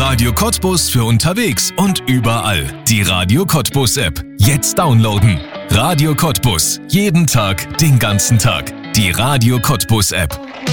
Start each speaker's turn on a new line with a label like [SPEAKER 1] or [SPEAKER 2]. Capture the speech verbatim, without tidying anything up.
[SPEAKER 1] Radio Cottbus für unterwegs und überall. Die Radio Cottbus App. Jetzt downloaden. Radio Cottbus. Jeden Tag, den ganzen Tag. Die Radio Cottbus App.